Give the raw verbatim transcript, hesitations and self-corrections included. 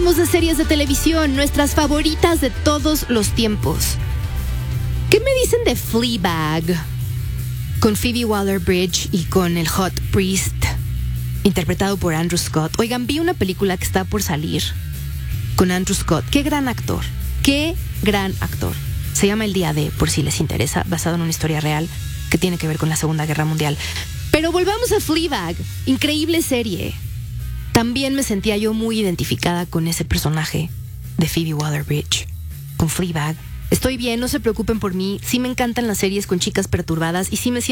hablemos de series de televisión, nuestras favoritas de todos los tiempos. ¿Qué me dicen de Fleabag? Con Phoebe Waller-Bridge y con el Hot Priest, interpretado por Andrew Scott. Oigan, vi una película que está por salir con Andrew Scott. Qué gran actor, qué gran actor. Se llama El Día de, por si les interesa, basado en una historia real que tiene que ver con la Segunda Guerra Mundial. Pero volvamos a Fleabag, increíble serie. También me sentía yo muy identificada con ese personaje de Phoebe Waller-Bridge, con Fleabag. Estoy bien, no se preocupen por mí. Sí me encantan las series con chicas perturbadas y sí me siento